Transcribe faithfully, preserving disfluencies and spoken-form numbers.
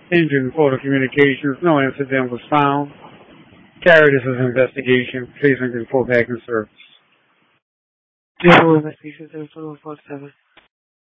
Engine Photo Communications. No incident was found. Carry this as an investigation. Please engine full backing service. General Investigation seven two one four seven.